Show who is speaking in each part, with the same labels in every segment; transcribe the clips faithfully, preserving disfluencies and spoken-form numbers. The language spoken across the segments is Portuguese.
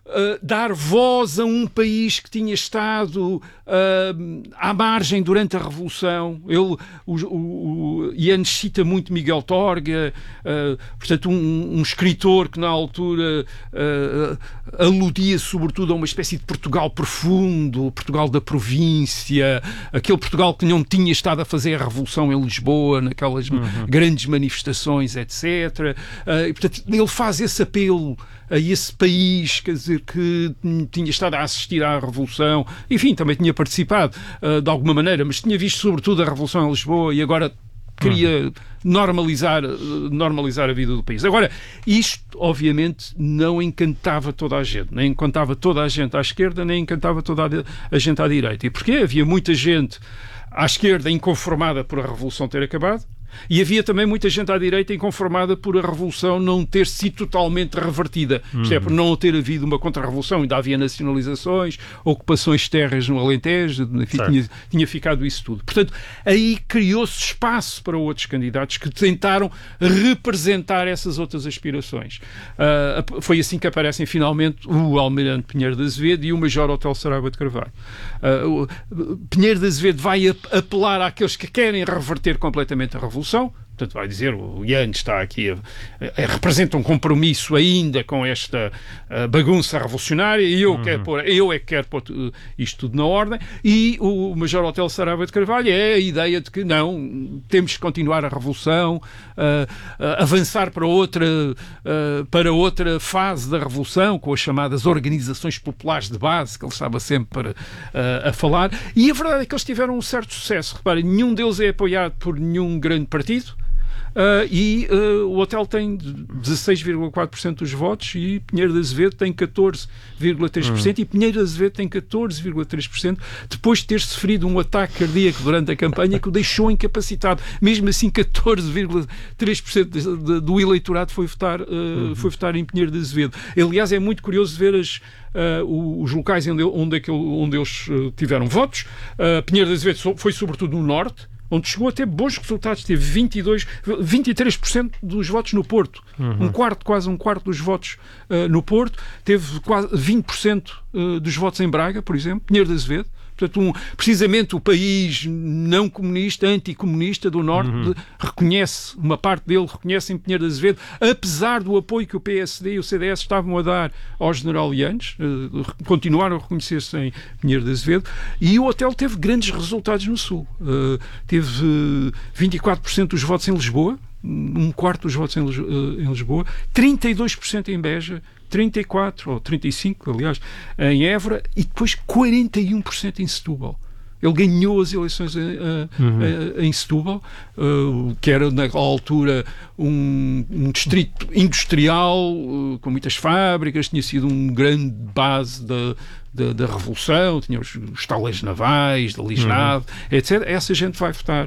Speaker 1: Uh, dar voz a um país que tinha estado uh, à margem durante a Revolução. Ele, o, o, o Yanes cita muito Miguel Torga, uh, portanto um, um escritor que na altura uh, aludia sobretudo a uma espécie de Portugal profundo, Portugal da província, aquele Portugal que não tinha estado a fazer a Revolução em Lisboa, naquelas uhum. grandes manifestações, etcétera. Uh, e, portanto, ele faz esse apelo a esse país, quer dizer, que tinha estado a assistir à Revolução, enfim, também tinha participado uh, de alguma maneira, mas tinha visto sobretudo a Revolução em Lisboa e agora queria normalizar, normalizar a vida do país. Agora, isto, obviamente, não encantava toda a gente, nem encantava toda a gente à esquerda, nem encantava toda a gente à direita. E porquê? Havia muita gente à esquerda inconformada por a Revolução ter acabado, e havia também muita gente à direita inconformada por a Revolução não ter sido totalmente revertida. Uhum. Isto é, por não ter havido uma contra-revolução. Ainda havia nacionalizações, ocupações de terras no Alentejo, enfim, tinha, tinha ficado isso tudo. Portanto, aí criou-se espaço para outros candidatos que tentaram representar essas outras aspirações. Uh, foi assim que aparecem finalmente o Almirante Pinheiro de Azevedo e o Major Otelo Saraiva de Carvalho. Uh, o Pinheiro de Azevedo vai apelar àqueles que querem reverter completamente a Revolução. Portanto, vai dizer, o Yanes está aqui, a, a, a, representa um compromisso ainda com esta a, bagunça revolucionária e eu, uhum. quero pôr, eu é que quero pôr isto tudo na ordem. E o Major Otelo Saraiva de Carvalho é a ideia de que não, temos que continuar a Revolução, a, a, avançar para outra, a, para outra fase da Revolução, com as chamadas organizações populares de base, que ele estava sempre para, a, a falar. E a verdade é que eles tiveram um certo sucesso. Reparem, nenhum deles é apoiado por nenhum grande partido. Uh, e uh, o Otelo tem dezasseis vírgula quatro por cento dos votos e Pinheiro de Azevedo tem catorze vírgula três por cento hum. e Pinheiro de Azevedo tem catorze vírgula três por cento depois de ter sofrido um ataque cardíaco durante a campanha que o deixou incapacitado. Mesmo assim, catorze vírgula três por cento de, de, do eleitorado foi votar, uh, uhum. foi votar em Pinheiro de Azevedo. Aliás, é muito curioso ver as Uh, os locais onde, onde, aquele, onde eles uh, tiveram votos. Uh, Pinheiro de Azevedo foi sobretudo no Norte, onde chegou a ter bons resultados, teve vinte e dois, vinte e três por cento dos votos no Porto, uhum. um quarto, quase um quarto dos votos uh, no Porto, teve quase vinte por cento uh, dos votos em Braga, por exemplo, Pinheiro de Azevedo. Portanto, um, precisamente o país não comunista, anticomunista do Norte, uhum. de, reconhece, uma parte dele reconhece em Pinheiro de Azevedo, apesar do apoio que o P S D e o C D S estavam a dar ao general Yanes, uh, continuaram a reconhecer-se em Pinheiro de Azevedo, e o Otelo teve grandes resultados no Sul. Uh, teve uh, vinte e quatro por cento dos votos em Lisboa, um quarto dos votos em, uh, em Lisboa, trinta e dois por cento em Beja, trinta e quatro por cento, ou trinta e cinco por cento, aliás, em Évora, e depois quarenta e um por cento em Setúbal. Ele ganhou as eleições uh, uhum. uh, em Setúbal, uh, que era, na altura, um, um distrito industrial, uh, com muitas fábricas, tinha sido um grande base da, da, da Revolução, tinha os, os taleiros navais, da Lisnave, uhum. etcétera. Essa gente vai votar,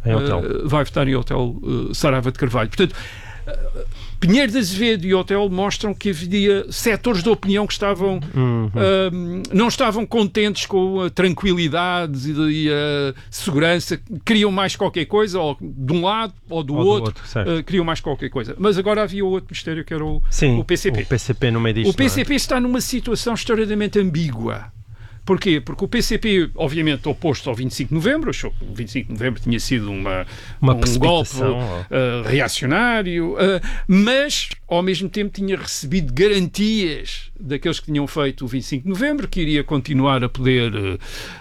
Speaker 1: uh, vai votar em Otelo uh, Saraiva de Carvalho. Portanto, uh, Pinheiro de Azevedo e Otelo mostram que havia setores da opinião que estavam, uhum. uh, não estavam contentes com a tranquilidade e a segurança, queriam mais qualquer coisa, ou de um lado ou do ou outro, do outro uh, queriam mais qualquer coisa. Mas agora havia outro mistério que era o,
Speaker 2: Sim,
Speaker 1: o P C P.
Speaker 2: O P C P no meio disto,
Speaker 1: o P C P está numa situação extraordinariamente ambígua. Porquê? Porque o P C P, obviamente, oposto ao vinte e cinco de novembro, achou que o vinte e cinco de novembro tinha sido uma,
Speaker 2: uma
Speaker 1: um golpe uh, reacionário, uh, mas, ao mesmo tempo, tinha recebido garantias daqueles que tinham feito o vinte e cinco de novembro, que iria continuar a poder uh,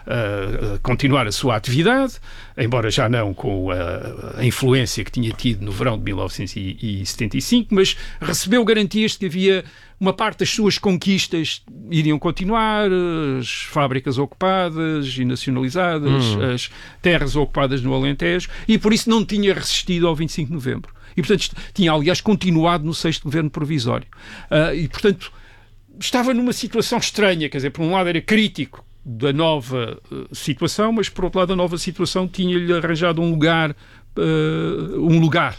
Speaker 1: uh, continuar a sua atividade, embora já não com a, a influência que tinha tido no verão de mil novecentos e setenta e cinco, mas recebeu garantias de que havia uma parte das suas conquistas iriam continuar, as fábricas ocupadas e nacionalizadas, hum. as terras ocupadas no Alentejo, e por isso não tinha resistido ao vinte e cinco de novembro. E, portanto, tinha, aliás, continuado no sexto governo provisório. Uh, e, portanto, estava numa situação estranha, quer dizer, por um lado era crítico da nova uh, situação, mas, por outro lado, a nova situação tinha-lhe arranjado um lugar, uh, um lugar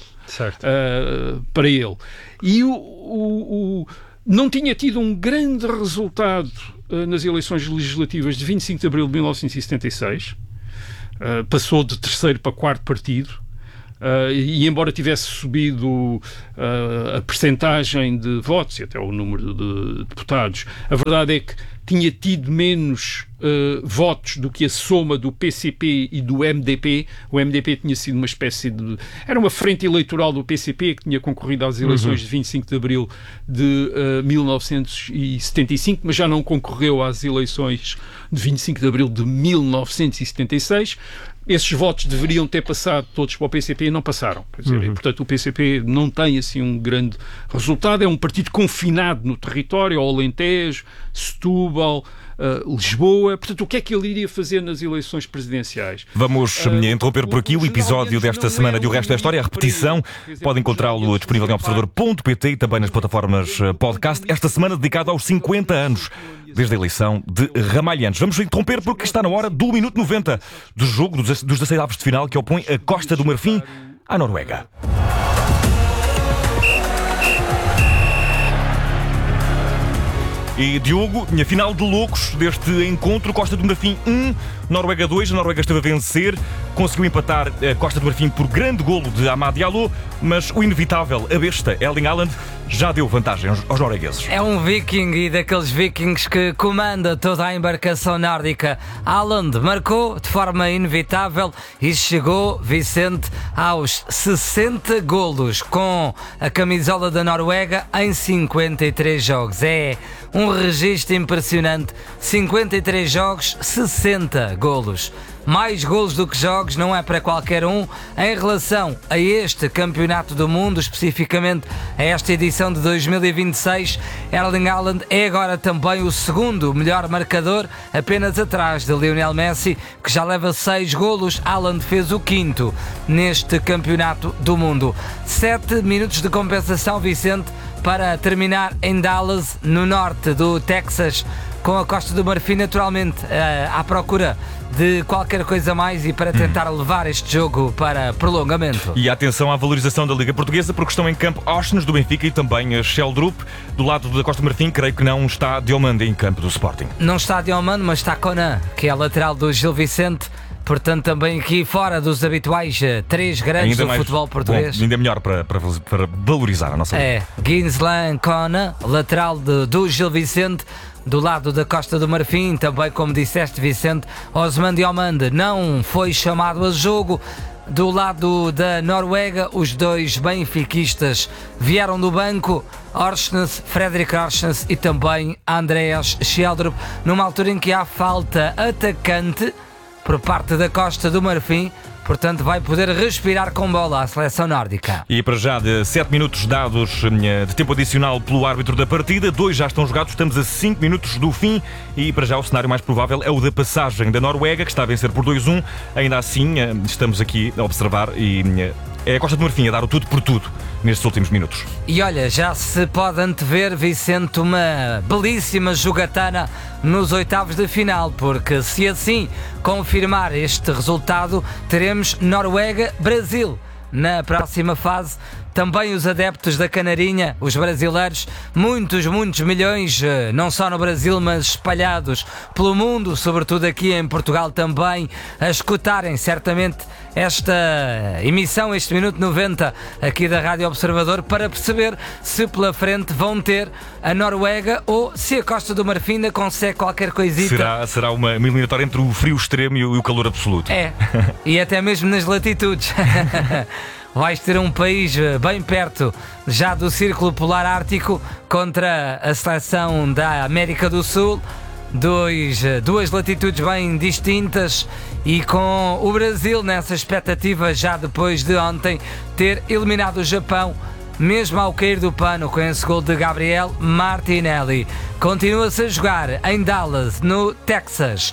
Speaker 1: uh, para ele. E o... o, o não tinha tido um grande resultado uh, nas eleições legislativas de vinte e cinco de abril de mil novecentos e setenta e seis. Uh, passou de terceiro para quarto partido. Uh, e embora tivesse subido uh, a percentagem de votos e até o número de deputados, a verdade é que tinha tido menos uh, votos do que a soma do P C P e do M D P. O M D P tinha sido uma espécie de... Era uma frente eleitoral do P C P que tinha concorrido às eleições uhum. de vinte e cinco de abril de uh, mil novecentos e setenta e cinco, mas já não concorreu às eleições de vinte e cinco de abril de mil novecentos e setenta e seis. Esses votos deveriam ter passado todos para o P C P e não passaram. Quer dizer, uhum. Portanto, o P C P não tem assim um grande resultado. É um partido confinado no território, ao Alentejo, Setúbal, uh, Lisboa. Portanto, o que é que ele iria fazer nas eleições presidenciais?
Speaker 2: Vamos uh, interromper por aqui o episódio desta semana de O Resto da História. A repetição pode encontrá-lo disponível em observador ponto pt e também nas plataformas podcast. Esta semana dedicada aos cinquenta anos desde a eleição de Ramalhantes. Vamos interromper porque está na hora do minuto noventa do jogo dos dezasseis avos de final que opõe a Costa do Marfim à Noruega. E Diogo, minha final de loucos deste encontro, Costa do Marfim um, Noruega dois. A Noruega esteve a vencer, conseguiu empatar a Costa do Marfim por grande golo de Amad Diallo, mas o inevitável, a besta, Erling Haaland, já deu vantagem aos, aos noruegueses.
Speaker 3: É um viking e daqueles vikings que comanda toda a embarcação nórdica. Haaland marcou de forma inevitável e chegou, Vicente, aos sessenta golos com a camisola da Noruega em cinquenta e três jogos. É um registro impressionante. cinquenta e três jogos, sessenta golos. Mais golos do que jogos não é para qualquer um. Em relação a este Campeonato do Mundo, especificamente a esta edição de dois mil e vinte e seis, Erling Haaland é agora também o segundo melhor marcador, apenas atrás de Lionel Messi, que já leva seis golos. Haaland fez o quinto neste Campeonato do Mundo. Sete minutos de compensação, Vicente, para terminar em Dallas, no norte do Texas, com a Costa do Marfim naturalmente à procura de qualquer coisa mais e para tentar hum. levar este jogo para prolongamento.
Speaker 2: E atenção à valorização da Liga Portuguesa, porque estão em campo Oshnes do Benfica e também a Sheldrup. Do lado da Costa do Marfim, creio que não está Diomande em campo do Sporting.
Speaker 3: Não está Diomande, mas está Conan, que é a lateral do Gil Vicente. Portanto, também aqui fora dos habituais três grandes ainda do mais, futebol português.
Speaker 2: Bom, ainda melhor para, para, para valorizar a nossa
Speaker 3: É, Ginzlan Conan, lateral de, do Gil Vicente. Do lado da Costa do Marfim, também como disseste, Vicente, Osman Diomande não foi chamado a jogo. Do lado da Noruega, os dois benfiquistas vieram do banco, Orsnes, Fredrik Orsnes e também Andreas Sheldrup, numa altura em que há falta atacante por parte da Costa do Marfim. Portanto, vai poder respirar com bola a seleção nórdica.
Speaker 2: E para já, de sete minutos dados de tempo adicional pelo árbitro da partida, dois já estão jogados, estamos a cinco minutos do fim e para já o cenário mais provável é o da passagem da Noruega, que está a vencer por dois a um. Ainda assim, estamos aqui a observar e é a Costa do Marfim a dar o tudo por tudo nestes últimos minutos.
Speaker 3: E olha, já se pode antever, Vicente, uma belíssima jogatana nos oitavos de final, porque se assim confirmar este resultado, teremos Noruega-Brasil na próxima fase. Também os adeptos da Canarinha, os brasileiros, muitos, muitos milhões, não só no Brasil, mas espalhados pelo mundo, sobretudo aqui em Portugal também, a escutarem certamente esta emissão, este Minuto noventa aqui da Rádio Observador, para perceber se pela frente vão ter a Noruega ou se a Costa do Marfim ainda consegue qualquer coisita.
Speaker 2: Será, será uma eliminatória entre o frio extremo e o calor absoluto.
Speaker 3: É, e até mesmo nas latitudes. Vais ter um país bem perto já do Círculo Polar Ártico contra a seleção da América do Sul. Dois, duas latitudes bem distintas e com o Brasil nessa expectativa já depois de ontem ter eliminado o Japão, mesmo ao cair do pano com esse gol de Gabriel Martinelli. Continua-se a jogar em Dallas, no Texas.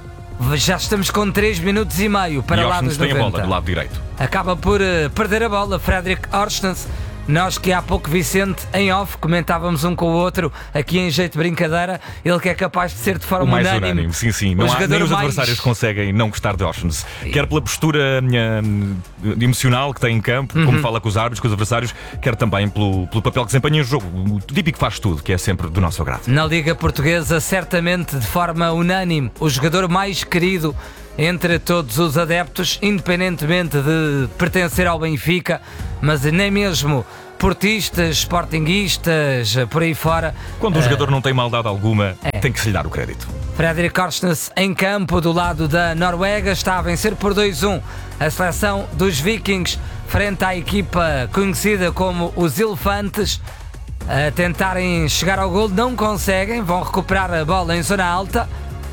Speaker 3: Já estamos com três minutos e meio para
Speaker 2: e
Speaker 3: lá dos noventa.
Speaker 2: Tem a bola do lado direito.
Speaker 3: Acaba por uh, perder a bola, Fredrik Orsnes. Nós que há pouco, Vicente, em off, comentávamos um com o outro, aqui em jeito de brincadeira, ele que é capaz de ser de forma
Speaker 2: o mais
Speaker 3: unânime.
Speaker 2: unânime. Sim, sim. Não há, nem os mais... adversários conseguem não gostar de Orsnes. Quer pela postura uh, emocional que tem em campo, uhum. como fala com os árbitros, com os adversários, quer também pelo, pelo papel que desempenha em jogo. O típico faz tudo, que é sempre do nosso agrado.
Speaker 3: Na Liga Portuguesa, certamente de forma unânime, o jogador mais querido entre todos os adeptos, independentemente de pertencer ao Benfica, mas nem mesmo portistas, sportinguistas, por aí fora.
Speaker 2: Quando o uh, jogador não tem maldade alguma,
Speaker 3: é.
Speaker 2: tem que se lhe dar o crédito.
Speaker 3: Fredrik Korsnes em campo do lado da Noruega, está a vencer por dois a um a seleção dos Vikings frente à equipa conhecida como os Elefantes. A tentarem chegar ao gol, não conseguem, vão recuperar a bola em zona alta.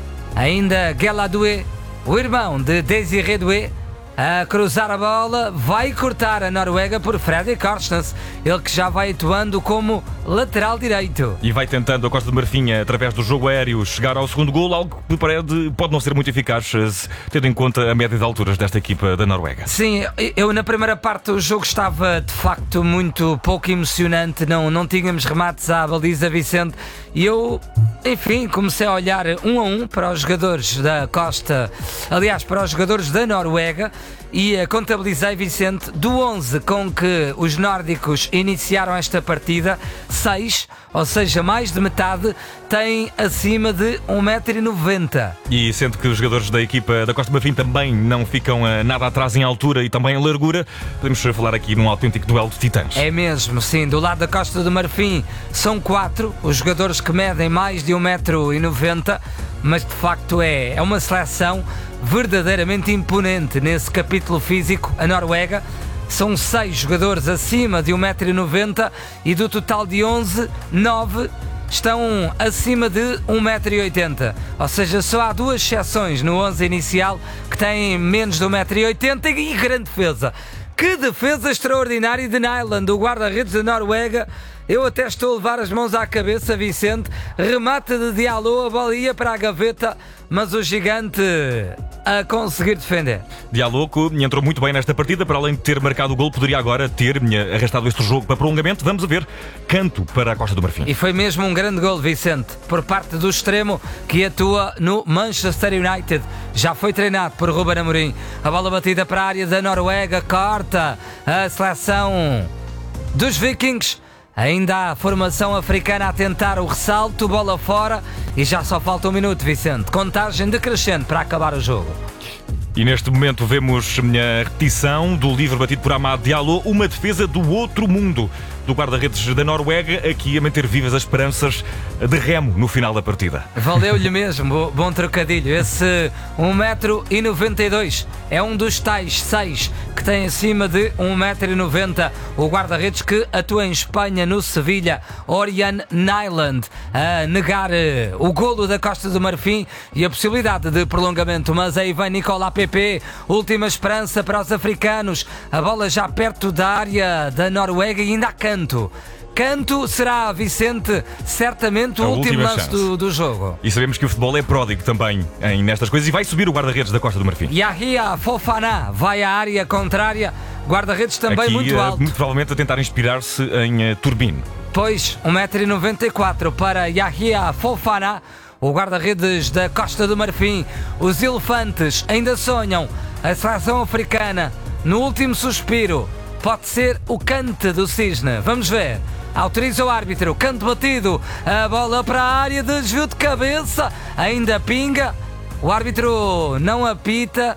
Speaker 3: Ainda Gueladoué, o irmão de Désiré Doué, a cruzar a bola, vai cortar a Noruega por Fredrik Korsnes, ele que já vai atuando como lateral direito.
Speaker 2: E vai tentando a Costa de Marfim, através do jogo aéreo, chegar ao segundo golo, algo que pode, pode não ser muito eficaz, tendo em conta a média de alturas desta equipa da Noruega.
Speaker 3: Sim, eu na primeira parte o jogo estava de facto muito pouco emocionante, não, não tínhamos remates à baliza, Vicente, e eu, enfim, comecei a olhar um a um para os jogadores da Costa, aliás, para os jogadores da Noruega, e contabilizei, Vicente, do onze com que os nórdicos iniciaram esta partida, seis, ou seja, mais de metade, têm acima de um metro e noventa.
Speaker 2: E sendo que os jogadores da equipa da Costa do Marfim também não ficam uh, nada atrás em altura e também em largura, podemos falar aqui num autêntico duelo de titãs.
Speaker 3: É mesmo, sim. Do lado da Costa do Marfim são quatro os jogadores que medem mais de um metro e noventa, mas de facto é, é uma seleção verdadeiramente imponente nesse capítulo físico. A Noruega são seis jogadores acima de um metro e noventa e do total de onze, nove estão acima de um metro e oitenta. Ou seja, só há duas exceções no onze inicial que têm menos de um metro e oitenta e grande defesa. Que defesa extraordinária de Nyland, o guarda-redes da Noruega. Eu até estou a levar as mãos à cabeça, Vicente. Remate de Diallo, a bola ia para a gaveta, mas o gigante a conseguir defender.
Speaker 2: Diallo entrou muito bem nesta partida, para além de ter marcado o gol, poderia agora ter arrastado este jogo para prolongamento. Vamos a ver, canto para a Costa do Marfim.
Speaker 3: E foi mesmo um grande gol, Vicente, por parte do extremo que atua no Manchester United. Já foi treinado por Ruben Amorim. A bola batida para a área da Noruega, corta a seleção dos Vikings. Ainda há a formação africana a tentar o ressalto, bola fora e já só falta um minuto, Vicente. Contagem decrescente para acabar o jogo.
Speaker 2: E neste momento vemos a repetição do livre batido por Amad Diallo, uma defesa do outro mundo do guarda-redes da Noruega, aqui a manter vivas as esperanças de remo no final da partida.
Speaker 3: Valeu-lhe mesmo, bom trocadilho. Esse um metro e noventa e dois é um dos tais seis que tem acima de um metro e noventa. O guarda-redes que atua em Espanha, no Sevilha, Orion Nyland, a negar o golo da Costa do Marfim e a possibilidade de prolongamento. Mas aí vem Nicolas Pepe, última esperança para os africanos. A bola já perto da área da Noruega e ainda há canto. Canto será, Vicente, certamente o
Speaker 2: a
Speaker 3: último lance do, do jogo.
Speaker 2: E sabemos que o futebol é pródigo também em, nestas coisas e vai subir o guarda-redes da Costa do Marfim.
Speaker 3: Yahia Fofana vai à área contrária, guarda-redes também
Speaker 2: aqui,
Speaker 3: muito alto.
Speaker 2: Muito provavelmente a tentar inspirar-se em uh, Turbine.
Speaker 3: Pois, um metro e noventa e quatro para Yahia Fofana, o guarda-redes da Costa do Marfim. Os elefantes ainda sonham, a seleção africana no último suspiro. Pode ser o cante do cisne. Vamos ver. Autoriza o árbitro. Canto batido. A bola para a área de desvio de cabeça. Ainda pinga. O árbitro não apita.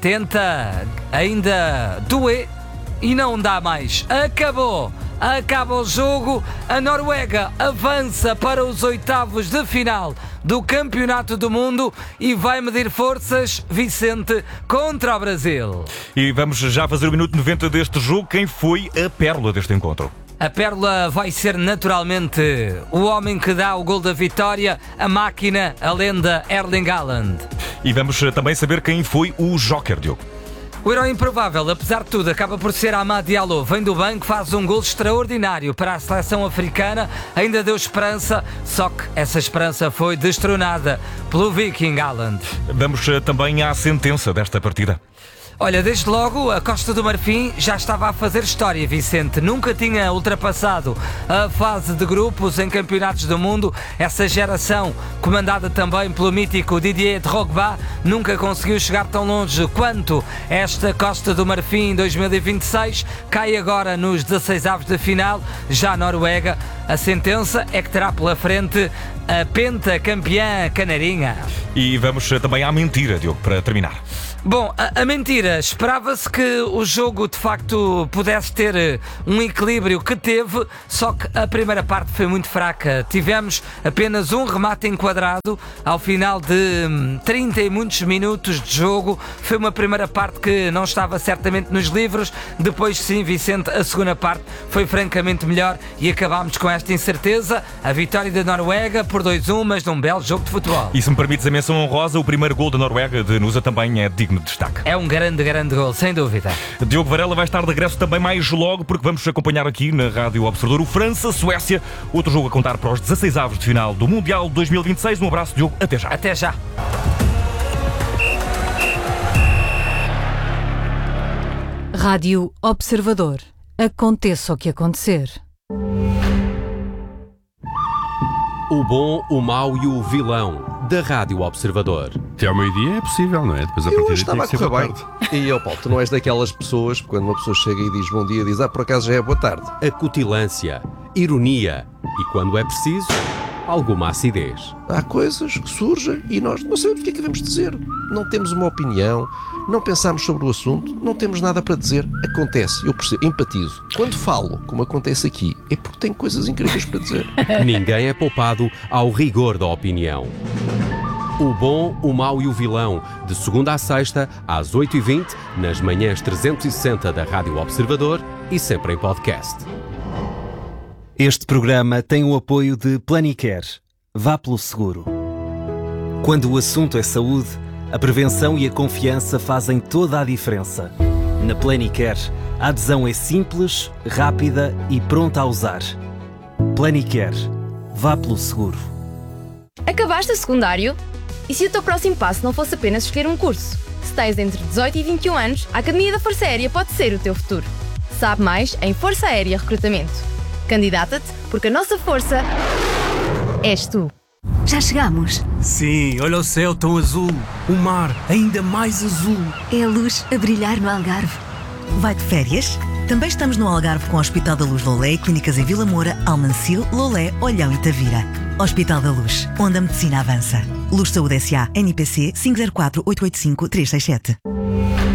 Speaker 3: Tenta ainda doer. E não dá mais. Acabou. Acaba o jogo. A Noruega avança para os oitavos de final do Campeonato do Mundo e vai medir forças, Vicente, contra o Brasil.
Speaker 2: E vamos já fazer o minuto noventa deste jogo. Quem foi a pérola deste encontro?
Speaker 3: A pérola vai ser naturalmente o homem que dá o gol da vitória, a máquina, a lenda Erling Haaland.
Speaker 2: E vamos também saber quem foi o Joker, Diogo.
Speaker 3: O herói improvável, apesar de tudo, acaba por ser Amad Diallo. Vem do banco, faz um gol extraordinário para a seleção africana. Ainda deu esperança, só que essa esperança foi destronada pelo Viking Haaland.
Speaker 2: Vamos também à sentença desta partida.
Speaker 3: Olha, desde logo a Costa do Marfim já estava a fazer história, Vicente. Nunca tinha ultrapassado a fase de grupos em campeonatos do mundo. Essa geração, comandada também pelo mítico Didier Drogba, nunca conseguiu chegar tão longe quanto esta Costa do Marfim em dois mil e vinte e seis. Cai agora nos dezesseisavos de final. Já a Noruega, a sentença é que terá pela frente a pentacampeã canarinha.
Speaker 2: E vamos também à mentira, Diogo, para terminar.
Speaker 3: Bom, a, a mentira, esperava-se que o jogo de facto pudesse ter um equilíbrio que teve, só que a primeira parte foi muito fraca. Tivemos apenas um remate enquadrado ao final de trinta e muitos minutos de jogo. Foi uma primeira parte que não estava certamente nos livros. Depois sim, Vicente, a segunda parte foi francamente melhor e acabámos com esta incerteza. A vitória da Noruega por dois a um, mas num belo jogo de futebol.
Speaker 2: E se me permites a menção honrosa, o primeiro gol da Noruega de Nusa também é digno de destaque.
Speaker 3: É um grande, grande gol, sem dúvida.
Speaker 2: Diogo Varela vai estar de regresso também mais logo, porque vamos acompanhar aqui na Rádio Observador o França-Suécia, outro jogo a contar para os dezasseis avos de final do Mundial dois mil e vinte e seis. Um abraço, Diogo, até já.
Speaker 3: Até já.
Speaker 4: Rádio Observador. Aconteça o que acontecer.
Speaker 5: O bom, o mau e o vilão da Rádio Observador.
Speaker 6: Até ao meio-dia é possível, não é? Depois a
Speaker 7: Eu
Speaker 6: partir daí
Speaker 7: estava
Speaker 6: tem
Speaker 7: a
Speaker 6: que ser
Speaker 7: correr
Speaker 6: boa
Speaker 7: bem.
Speaker 6: tarde.
Speaker 7: E, ó Paulo, tu não és daquelas pessoas, quando uma pessoa chega e diz bom dia, diz, ah, por acaso já é boa tarde.
Speaker 5: Acutilância, ironia e, quando é preciso, alguma acidez.
Speaker 7: Há coisas que surgem e nós não sabemos o que é que devemos dizer. Não temos uma opinião, não pensamos sobre o assunto, não temos nada para dizer. Acontece, eu percebo, empatizo. Quando falo, como acontece aqui, é porque tenho coisas incríveis para dizer.
Speaker 5: Ninguém é poupado ao rigor da opinião. O bom, o mau e o vilão, de segunda à sexta, às oito e vinte, nas manhãs trezentos e sessenta da Rádio Observador e sempre em podcast.
Speaker 8: Este programa tem o apoio de Planicare. Vá pelo seguro. Quando o assunto é saúde, a prevenção e a confiança fazem toda a diferença. Na Planicare, a adesão é simples, rápida e pronta a usar. Planicare. Vá pelo seguro.
Speaker 9: Acabaste o secundário? E se o teu próximo passo não fosse apenas escolher um curso? Se tens entre dezoito e vinte e um anos, a Academia da Força Aérea pode ser o teu futuro. Sabe mais em Força Aérea Recrutamento. Candidata-te, porque a nossa força és tu.
Speaker 10: Já chegamos.
Speaker 11: Sim, olha o céu tão azul. O mar ainda mais azul.
Speaker 10: É a luz a brilhar no Algarve.
Speaker 12: Vai de férias? Também estamos no Algarve com o Hospital da Luz Lolé e clínicas em Vila Moura, Almancil, Lolé, Olhão e Tavira. Hospital da Luz, onde a medicina avança. Luz Saúde S A, N I P C cinco zero quatro oito oito cinco três seis sete.